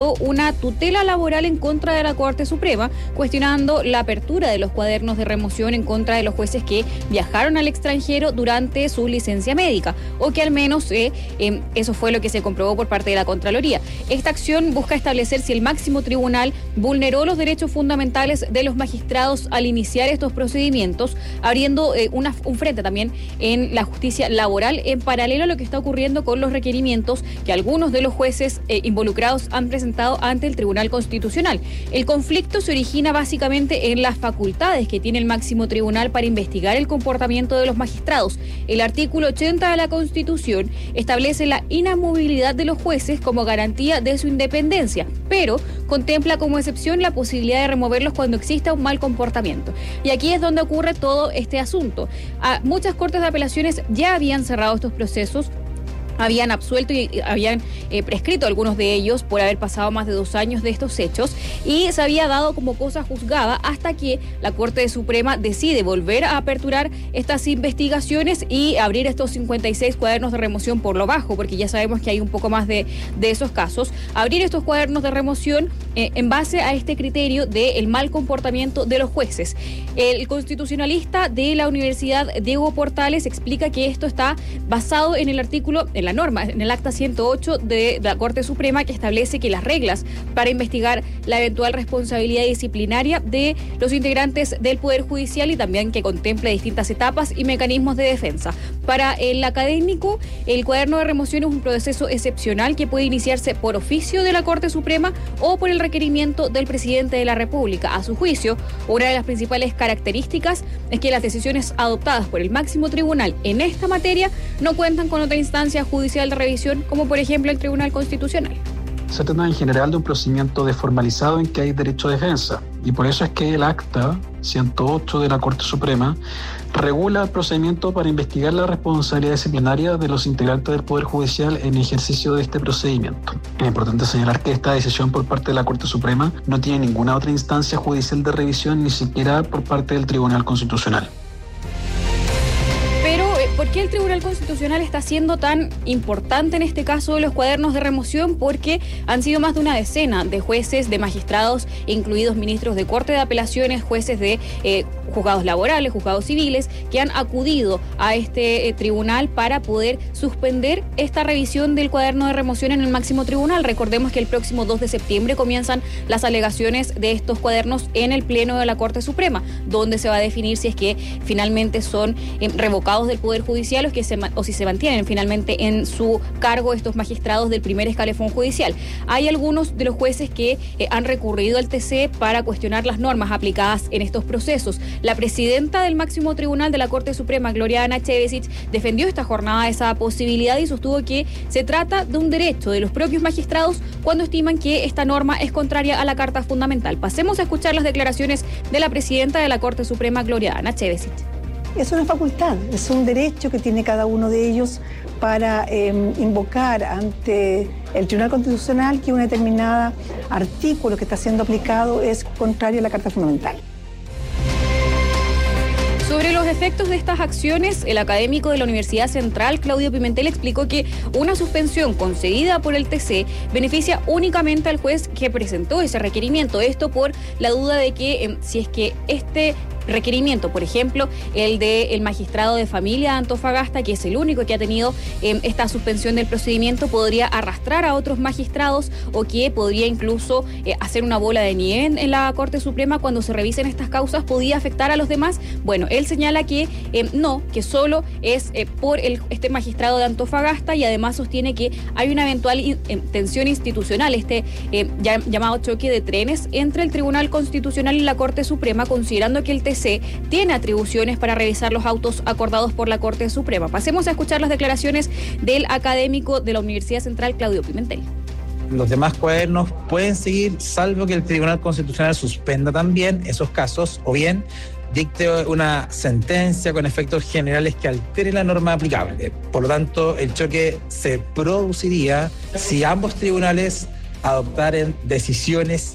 presentó una tutela laboral en contra de la Corte Suprema, cuestionando la apertura de los cuadernos de remoción en contra de los jueces que viajaron al extranjero durante su licencia médica, o que al menos eso fue lo que se comprobó por parte de la Contraloría. Esta acción busca establecer si el máximo tribunal vulneró los derechos fundamentales de los magistrados al iniciar estos procedimientos, abriendo un frente también en la justicia laboral, en paralelo a lo que está ocurriendo con los requerimientos que algunos de los jueces involucrados han presentado ante el Tribunal Constitucional. El conflicto se origina básicamente en las facultades que tiene el máximo tribunal para investigar el comportamiento de los magistrados. El artículo 80 de la Constitución establece la inamovilidad de los jueces como garantía de su independencia, pero contempla como excepción la posibilidad de removerlos cuando exista un mal comportamiento. Y aquí es donde ocurre todo este asunto. Muchas cortes de apelaciones ya habían cerrado estos procesos, habían absuelto y habían prescrito algunos de ellos por haber pasado más de 2 años de estos hechos, y se había dado como cosa juzgada hasta que la Corte Suprema decide volver a aperturar estas investigaciones y abrir estos 56 cuadernos de remoción por lo bajo, porque ya sabemos que hay un poco más de esos casos. Abrir estos cuadernos de remoción en base a este criterio del mal comportamiento de los jueces. El constitucionalista de la Universidad, Diego Portales, explica que esto está basado en el artículo, en la norma, en el acta 108 de la Corte Suprema, que establece que las reglas para investigar la eventual responsabilidad disciplinaria de los integrantes del Poder Judicial, y también que contempla distintas etapas y mecanismos de defensa. Para el académico, el cuaderno de remoción es un proceso excepcional que puede iniciarse por oficio de la Corte Suprema o por el requerimiento del presidente de la República. A su juicio, una de las principales características es que las decisiones adoptadas por el máximo tribunal en esta materia no cuentan con otra instancia judicial de revisión, como por ejemplo el Tribunal Constitucional. Se trata en general de un procedimiento desformalizado en que hay derecho a defensa, y por eso es que el acta 108 de la Corte Suprema regula el procedimiento para investigar la responsabilidad disciplinaria de los integrantes del Poder Judicial en ejercicio de este procedimiento. Es importante señalar que esta decisión por parte de la Corte Suprema no tiene ninguna otra instancia judicial de revisión, ni siquiera por parte del Tribunal Constitucional. ¿Por qué el Tribunal Constitucional está siendo tan importante en este caso de los cuadernos de remoción? Porque han sido más de una decena de jueces, de magistrados, incluidos ministros de Corte de Apelaciones, jueces de juzgados laborales, juzgados civiles, que han acudido a este tribunal para poder suspender esta revisión del cuaderno de remoción en el máximo tribunal. Recordemos que el próximo 2 de septiembre comienzan las alegaciones de estos cuadernos en el Pleno de la Corte Suprema, donde se va a definir si es que finalmente son revocados del Poder Judicial o si se mantienen finalmente en su cargo estos magistrados del primer escalafón judicial. Hay algunos de los jueces que han recurrido al TC para cuestionar las normas aplicadas en estos procesos. La presidenta del máximo tribunal de la Corte Suprema, Gloriana Chevesic, defendió esta jornada esa posibilidad y sostuvo que se trata de un derecho de los propios magistrados cuando estiman que esta norma es contraria a la Carta Fundamental. Pasemos a escuchar las declaraciones de la presidenta de la Corte Suprema, Gloriana Chevesic. Es una facultad, es un derecho que tiene cada uno de ellos para invocar ante el Tribunal Constitucional que un determinado artículo que está siendo aplicado es contrario a la Carta Fundamental. Sobre los efectos de estas acciones, el académico de la Universidad Central, Claudio Pimentel, explicó que una suspensión concedida por el TC beneficia únicamente al juez que presentó ese requerimiento. Esto por la duda de que si es que este requerimiento, por ejemplo, el del magistrado de familia de Antofagasta, que es el único que ha tenido esta suspensión del procedimiento, podría arrastrar a otros magistrados o que podría incluso hacer una bola de nieve en la Corte Suprema cuando se revisen estas causas, podía afectar a los demás. Bueno, él señala que no, que solo es por este magistrado de Antofagasta, y además sostiene que hay una eventual tensión institucional, llamado choque de trenes entre el Tribunal Constitucional y la Corte Suprema, considerando que el TC tiene atribuciones para revisar los autos acordados por la Corte Suprema. Pasemos a escuchar las declaraciones del académico de la Universidad Central, Claudio Pimentel. Los demás cuadernos pueden seguir, salvo que el Tribunal Constitucional suspenda también esos casos, o bien dicte una sentencia con efectos generales que altere la norma aplicable. Por lo tanto, el choque se produciría si ambos tribunales adoptaran decisiones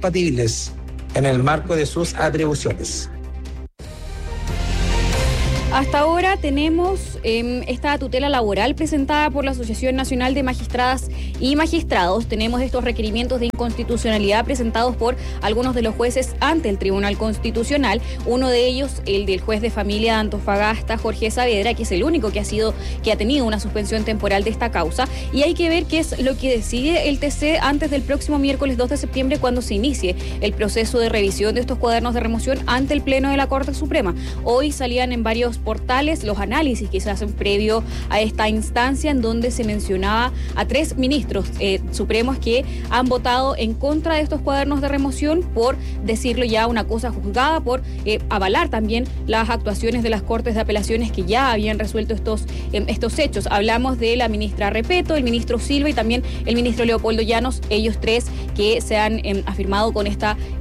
incompatibles en el marco de sus atribuciones. Hasta ahora tenemos esta tutela laboral presentada por la Asociación Nacional de Magistradas y Magistrados. Tenemos estos requerimientos de inconstitucionalidad presentados por algunos de los jueces ante el Tribunal Constitucional. Uno de ellos, el del juez de familia de Antofagasta, Jorge Saavedra, que es el único que ha tenido una suspensión temporal de esta causa. Y hay que ver qué es lo que decide el TC antes del próximo miércoles 2 de septiembre, cuando se inicie el proceso de revisión de estos cuadernos de remoción ante el Pleno de la Corte Suprema. Hoy salían en varios portales los análisis que se hacen previo a esta instancia, en donde se mencionaba a 3 ministros supremos que han votado en contra de estos cuadernos de remoción por decirlo ya una cosa juzgada, por avalar también las actuaciones de las Cortes de Apelaciones que ya habían resuelto estos hechos. Hablamos de la ministra Repeto, el ministro Silva y también el ministro Leopoldo Llanos, ellos 3 que se han afirmado con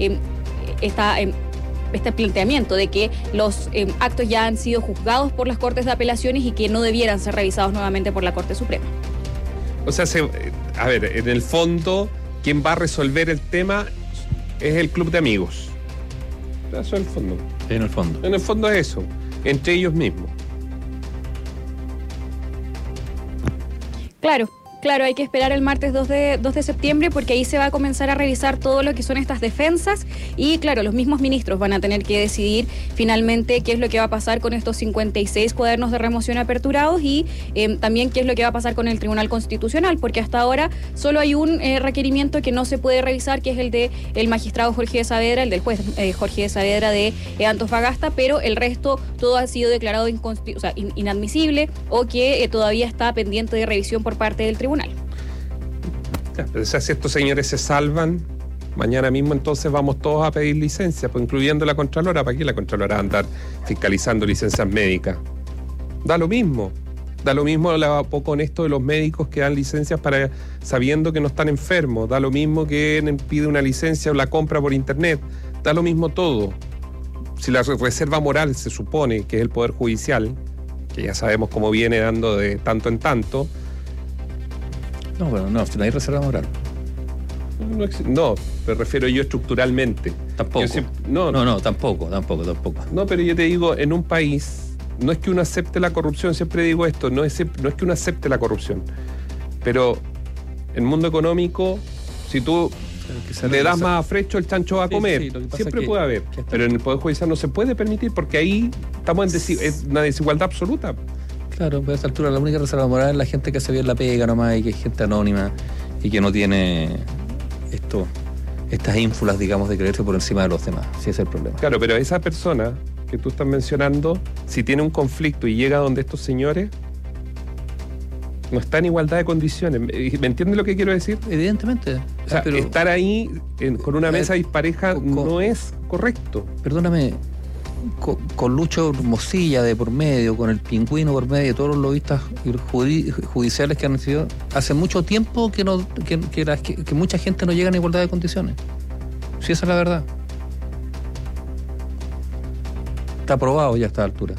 este planteamiento de que los actos ya han sido juzgados por las Cortes de Apelaciones y que no debieran ser revisados nuevamente por la Corte Suprema. O sea, a ver, en el fondo, quien va a resolver el tema es el club de amigos. Eso es el fondo. En el fondo. En el fondo es eso, entre ellos mismos. Claro, hay que esperar el martes 2 de septiembre porque ahí se va a comenzar a revisar todo lo que son estas defensas y claro, los mismos ministros van a tener que decidir finalmente qué es lo que va a pasar con estos 56 cuadernos de remoción aperturados y también qué es lo que va a pasar con el Tribunal Constitucional, porque hasta ahora solo hay un requerimiento que no se puede revisar, que es el del magistrado Jorge Saavedra, el del juez Jorge Saavedra de Antofagasta, pero el resto todo ha sido declarado inadmisible o que todavía está pendiente de revisión por parte del tribunal. Pero si estos señores se salvan, mañana mismo entonces vamos todos a pedir licencia, pues incluyendo la Contralora. ¿Para qué la Contralora va a andar fiscalizando licencias médicas? Da lo mismo con esto de los médicos que dan licencias sabiendo que no están enfermos. Da lo mismo que pide una licencia o la compra por internet. Da lo mismo todo. Si la reserva moral se supone que es el Poder Judicial, que ya sabemos cómo viene dando de tanto en tanto. No, hay reserva moral. No, me refiero yo estructuralmente. Tampoco. Tampoco. No, pero yo te digo, en un país, no es que uno acepte la corrupción, siempre digo esto, no es que uno acepte la corrupción, pero en el mundo económico, si tú le das más a Frecho, el chancho va a comer. Siempre puede haber, pero en el Poder Judicial no se puede permitir porque ahí estamos es una desigualdad absoluta. Claro, pero a esta altura la única reserva moral es la gente que hace bien la pega nomás y que es gente anónima y que no tiene estas ínfulas, digamos, de creerse por encima de los demás. Sí, ese es el problema. Claro, pero esa persona que tú estás mencionando, si tiene un conflicto y llega donde estos señores, no está en igualdad de condiciones. ¿Me entiendes lo que quiero decir? Evidentemente. O sea, pero estar ahí con una mesa dispareja no es correcto. Perdóname. Con Lucho Mosilla de por medio, con el Pingüino por medio, todos los lobistas judiciales que han sido, hace mucho tiempo que mucha gente no llega en igualdad de condiciones. Sí, esa es la verdad. Está aprobado ya a esta altura.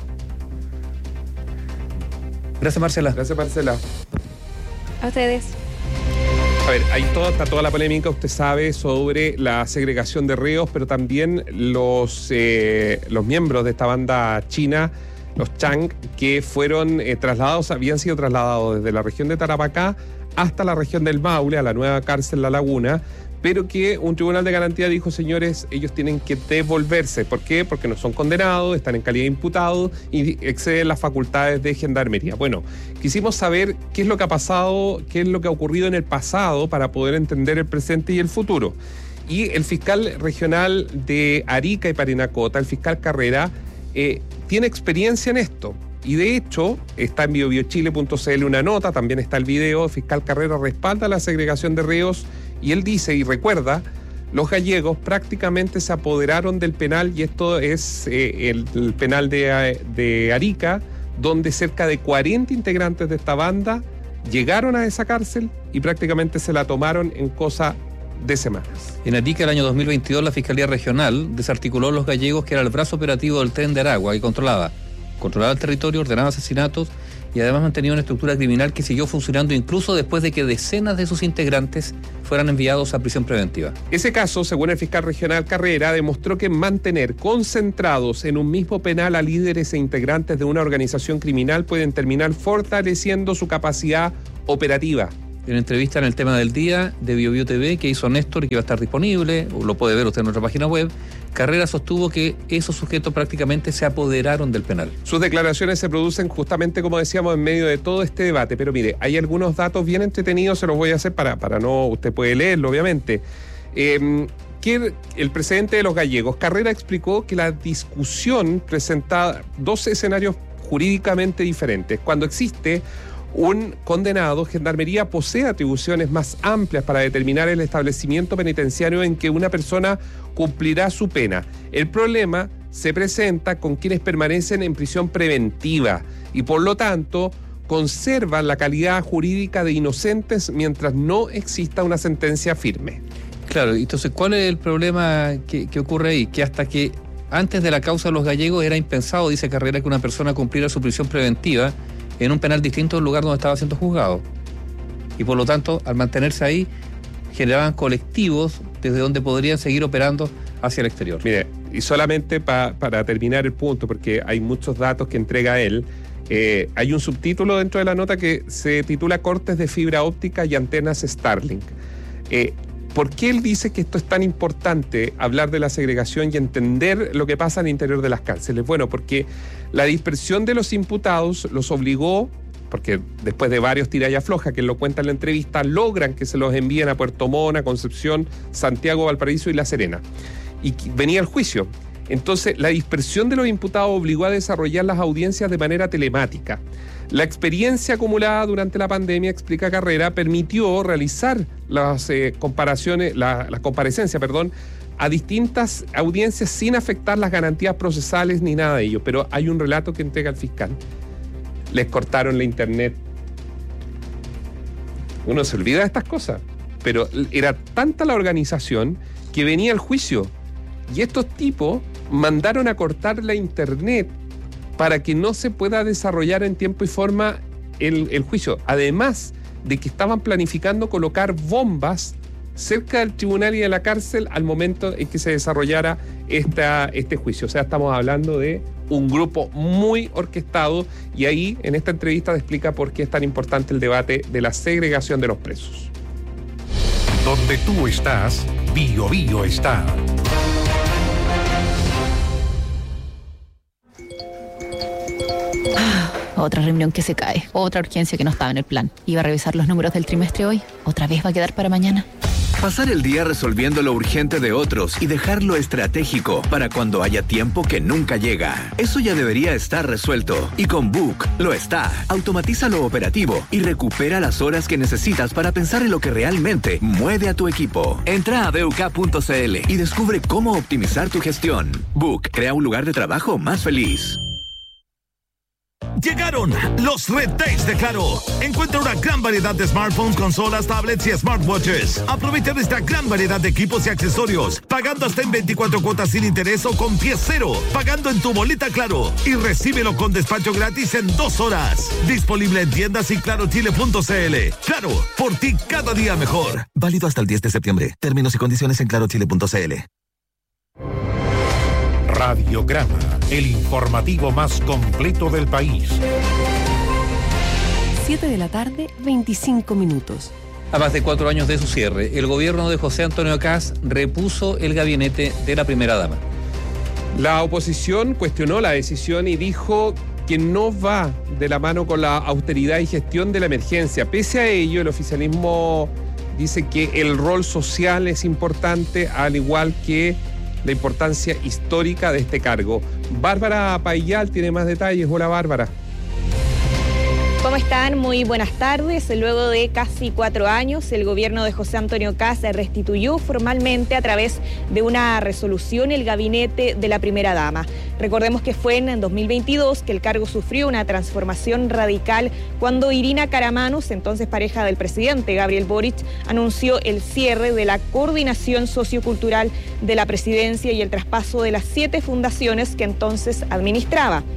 Gracias, Marcela. Gracias, Marcela. A ustedes. A ver, está toda la polémica, usted sabe, sobre la segregación de reos, pero también los miembros de esta banda china, los Chang, que habían sido trasladados desde la región de Tarapacá hasta la región del Maule, a la nueva cárcel La Laguna, pero que un tribunal de garantía dijo, señores, ellos tienen que devolverse. ¿Por qué? Porque no son condenados, están en calidad de imputados y exceden las facultades de gendarmería. Bueno, quisimos saber qué es lo que ha pasado, qué es lo que ha ocurrido en el pasado para poder entender el presente y el futuro. Y el fiscal regional de Arica y Parinacota, el fiscal Carrera, tiene experiencia en esto. Y de hecho, está en biobiochile.cl una nota, también está el video. El fiscal Carrera respalda la segregación de reos y él dice y recuerda, los gallegos prácticamente se apoderaron del penal, y esto es el penal de Arica, donde cerca de 40 integrantes de esta banda llegaron a esa cárcel y prácticamente se la tomaron en cosa de semanas. En Arica, el año 2022, la Fiscalía Regional desarticuló a los gallegos, que era el brazo operativo del Tren de Aragua, que controlaba el territorio, ordenaba asesinatos y además mantenía una estructura criminal que siguió funcionando incluso después de que decenas de sus integrantes fueran enviados a prisión preventiva. Ese caso, según el fiscal regional Carrera, demostró que mantener concentrados en un mismo penal a líderes e integrantes de una organización criminal pueden terminar fortaleciendo su capacidad operativa. En entrevista en el tema del día de BioBio TV que hizo Néstor y que va a estar disponible, o lo puede ver usted en nuestra página web, Carrera sostuvo que esos sujetos prácticamente se apoderaron del penal. Sus declaraciones se producen justamente, como decíamos, en medio de todo este debate. Pero mire, hay algunos datos bien entretenidos, se los voy a hacer para no, usted puede leerlo, obviamente. Que el presidente de los gallegos, Carrera, explicó que la discusión presenta dos escenarios jurídicamente diferentes. Cuando existe un condenado, Gendarmería posee atribuciones más amplias para determinar el establecimiento penitenciario en que una persona cumplirá su pena. El problema se presenta con quienes permanecen en prisión preventiva y por lo tanto conservan la calidad jurídica de inocentes mientras no exista una sentencia firme. Claro, entonces, ¿cuál es el problema que ocurre ahí? Que hasta que antes de la causa de los gallegos era impensado, dice Carrera, que una persona cumpliera su prisión preventiva en un penal distinto del lugar donde estaba siendo juzgado. Y por lo tanto, al mantenerse ahí, generaban colectivos desde donde podrían seguir operando hacia el exterior. Mire, y solamente para terminar el punto, porque hay muchos datos que entrega él, hay un subtítulo dentro de la nota que se titula Cortes de fibra óptica y antenas Starlink. ¿Por qué él dice que esto es tan importante, hablar de la segregación y entender lo que pasa al interior de las cárceles? Bueno, porque la dispersión de los imputados los obligó, porque después de varios tira y afloja, que él lo cuenta en la entrevista, logran que se los envíen a Puerto Montt, a Concepción, Santiago, Valparaíso y La Serena. Y venía el juicio. Entonces, la dispersión de los imputados obligó a desarrollar las audiencias de manera telemática. La experiencia acumulada durante la pandemia, explica Carrera, permitió realizar las comparecencias, a distintas audiencias sin afectar las garantías procesales ni nada de ello. Pero hay un relato que entrega el fiscal. Les cortaron la internet. Uno se olvida de estas cosas, pero era tanta la organización que venía el juicio. Y estos tipos mandaron a cortar la internet para que no se pueda desarrollar en tiempo y forma el juicio. Además de que estaban planificando colocar bombas cerca del tribunal y de la cárcel al momento en que se desarrollara este juicio. O sea, estamos hablando de un grupo muy orquestado y ahí, en esta entrevista, explica por qué es tan importante el debate de la segregación de los presos. Donde tú estás, BioBio está. Otra reunión que se cae, otra urgencia que no estaba en el plan. Iba a revisar los números del trimestre hoy, otra vez va a quedar para mañana. Pasar el día resolviendo lo urgente de otros y dejar lo estratégico para cuando haya tiempo que nunca llega. Eso ya debería estar resuelto. Y con Book lo está. Automatiza lo operativo y recupera las horas que necesitas para pensar en lo que realmente mueve a tu equipo. Entra a BUK.cl y descubre cómo optimizar tu gestión. Book crea un lugar de trabajo más feliz. Llegaron los Red Days de Claro. Encuentra una gran variedad de smartphones, consolas, tablets y smartwatches. Aprovecha esta gran variedad de equipos y accesorios, pagando hasta en 24 cuotas sin interés o con pie cero, pagando en tu boleta Claro y recíbelo con despacho gratis en 2 horas. Disponible en tiendas y clarochile.cl. Claro, por ti cada día mejor. Válido hasta el 10 de septiembre. Términos y condiciones en clarochile.cl. Radiograma, el informativo más completo del país. 7 de la tarde, 25 minutos. A más de 4 años de su cierre, el gobierno de José Antonio Kast repuso el gabinete de la primera dama. La oposición cuestionó la decisión y dijo que no va de la mano con la austeridad y gestión de la emergencia. Pese a ello, el oficialismo dice que el rol social es importante, al igual que la importancia histórica de este cargo. Bárbara Payal tiene más detalles. Hola, Bárbara. ¿Cómo están? Muy buenas tardes. Luego de casi 4 años, el gobierno de José Antonio Kast restituyó formalmente a través de una resolución el gabinete de la primera dama. Recordemos que fue en 2022 que el cargo sufrió una transformación radical cuando Irina Karamanos, entonces pareja del presidente Gabriel Boric, anunció el cierre de la coordinación sociocultural de la presidencia y el traspaso de las 7 fundaciones que entonces administraba.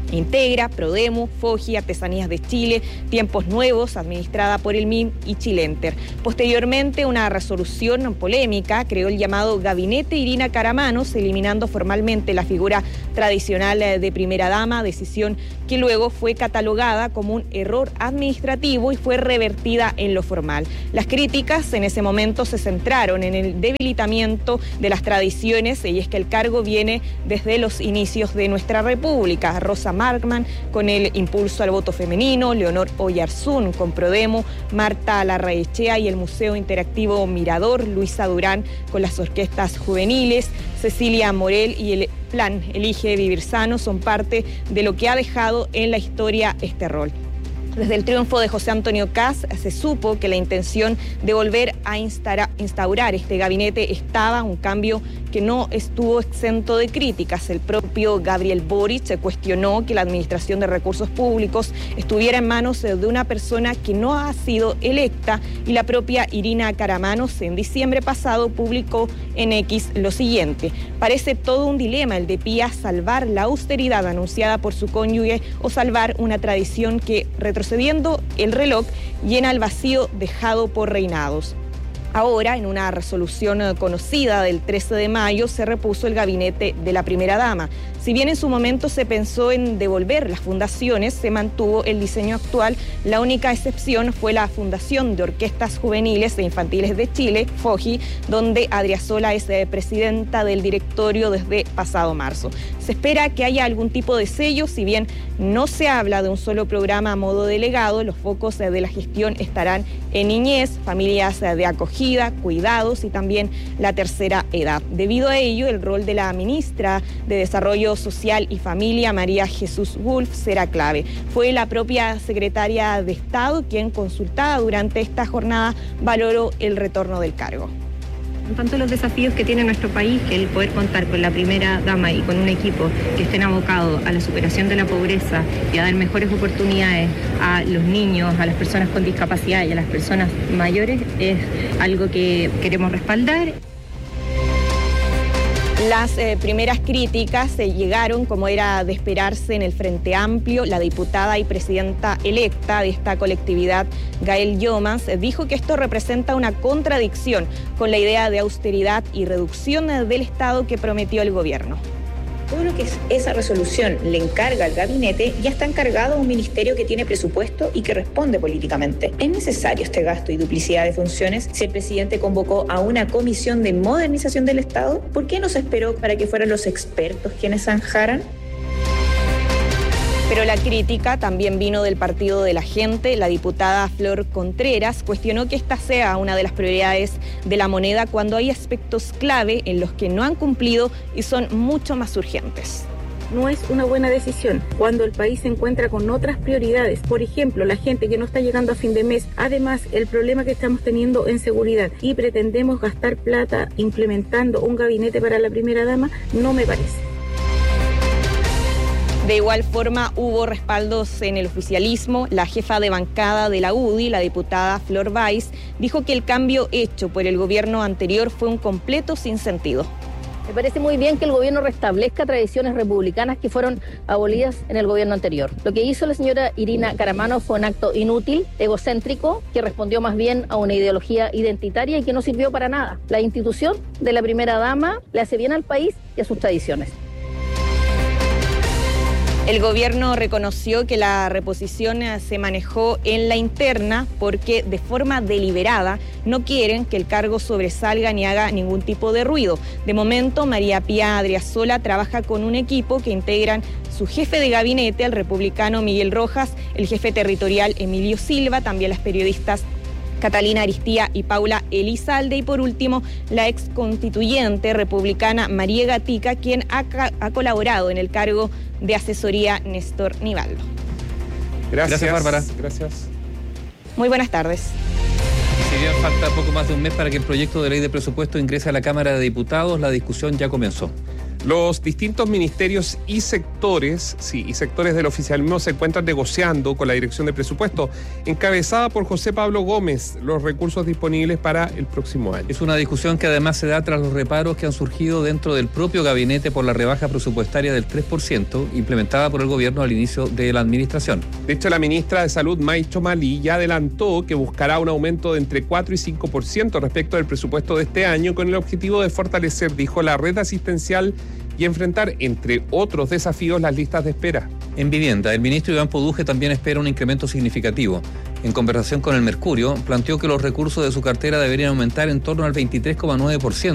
Integra, Prodemo, Foji, Artesanías de Chile, Tiempos Nuevos, administrada por el MIM y Chilenter. Posteriormente, una resolución polémica creó el llamado Gabinete Irina Karamanos, eliminando formalmente la figura tradicional de primera dama, decisión que luego fue catalogada como un error administrativo y fue revertida en lo formal. Las críticas en ese momento se centraron en el debilitamiento de las tradiciones, y es que el cargo viene desde los inicios de nuestra República. Rosa Markman con el impulso al voto femenino, Leonor Oyarzún con Prodemo, Marta Larraechea y el Museo Interactivo Mirador, Luisa Durán con las orquestas juveniles, Cecilia Morel y el Plan Elige Vivir Sano son parte de lo que ha dejado en la historia este rol. Desde el triunfo de José Antonio Kast se supo que la intención de volver a instaurar este gabinete estaba, un cambio que no estuvo exento de críticas. El propio Gabriel Boric se cuestionó que la administración de recursos públicos estuviera en manos de una persona que no ha sido electa, y la propia Irina Karamanos en diciembre pasado publicó en X lo siguiente: parece todo un dilema el de Pía, salvar la austeridad anunciada por su cónyuge o salvar una tradición que, retrocediendo el reloj, llena el vacío dejado por reinados. Ahora, en una resolución conocida del 13 de mayo, se repuso el gabinete de la primera dama. Si bien en su momento se pensó en devolver las fundaciones, se mantuvo el diseño actual. La única excepción fue la Fundación de Orquestas Juveniles e Infantiles de Chile, FOJI, donde Adriasola es presidenta del directorio desde pasado marzo. Se espera que haya algún tipo de sello, si bien no se habla de un solo programa a modo delegado. Los focos de la gestión estarán en niñez, familias de acogida, cuidados y también la tercera edad. Debido a ello, el rol de la ministra de Desarrollo Social y Familia, María Jesús Wolf, será clave. Fue la propia secretaria de Estado quien, consultada durante esta jornada, valoró el retorno del cargo. Tanto los desafíos que tiene nuestro país, que el poder contar con la primera dama y con un equipo que estén abocados a la superación de la pobreza y a dar mejores oportunidades a los niños, a las personas con discapacidad y a las personas mayores, es algo que queremos respaldar. Las primeras críticas llegaron, como era de esperarse, en el Frente Amplio. La diputada y presidenta electa de esta colectividad, Gael Yomans, dijo que esto representa una contradicción con la idea de austeridad y reducción del Estado que prometió el gobierno. Todo lo que esa resolución le encarga al gabinete ya está encargado a un ministerio que tiene presupuesto y que responde políticamente. ¿Es necesario este gasto y duplicidad de funciones si el presidente convocó a una comisión de modernización del Estado? ¿Por qué no se esperó para que fueran los expertos quienes zanjaran? Pero la crítica también vino del Partido de la Gente. La diputada Flor Contreras cuestionó que esta sea una de las prioridades de la moneda cuando hay aspectos clave en los que no han cumplido y son mucho más urgentes. No es una buena decisión cuando el país se encuentra con otras prioridades. Por ejemplo, la gente que no está llegando a fin de mes. Además, el problema que estamos teniendo en seguridad, y pretendemos gastar plata implementando un gabinete para la primera dama, no me parece. De igual forma, hubo respaldos en el oficialismo. La jefa de bancada de la UDI, la diputada Flor Valls, dijo que el cambio hecho por el gobierno anterior fue un completo sinsentido. Me parece muy bien que el gobierno restablezca tradiciones republicanas que fueron abolidas en el gobierno anterior. Lo que hizo la señora Irina Karamanos fue un acto inútil, egocéntrico, que respondió más bien a una ideología identitaria y que no sirvió para nada. La institución de la primera dama le hace bien al país y a sus tradiciones. El gobierno reconoció que la reposición se manejó en la interna porque de forma deliberada no quieren que el cargo sobresalga ni haga ningún tipo de ruido. De momento, María Pía Adriasola trabaja con un equipo que integran su jefe de gabinete, el republicano Miguel Rojas, el jefe territorial Emilio Silva, también las periodistas Catalina Aristía y Paula Elizalde, y por último la ex constituyente republicana María Gatica, quien ha colaborado en el cargo de asesoría Néstor Nivaldo. Gracias, Bárbara. Gracias. Muy buenas tardes. Si bien falta poco más de un mes para que el proyecto de ley de presupuesto ingrese a la Cámara de Diputados, la discusión ya comenzó. Los distintos ministerios y sectores del oficialismo se encuentran negociando con la Dirección de Presupuesto, encabezada por José Pablo Gómez, los recursos disponibles para el próximo año. Es una discusión que además se da tras los reparos que han surgido dentro del propio gabinete por la rebaja presupuestaria del 3% implementada por el gobierno al inicio de la administración. De hecho, la ministra de Salud, May Chomali, ya adelantó que buscará un aumento de entre 4 y 5% respecto del presupuesto de este año con el objetivo de fortalecer, dijo, la red asistencial y enfrentar, entre otros desafíos, las listas de espera. En vivienda, el ministro Iván Poduje también espera un incremento significativo. En conversación con el Mercurio, planteó que los recursos de su cartera deberían aumentar en torno al 23,9%.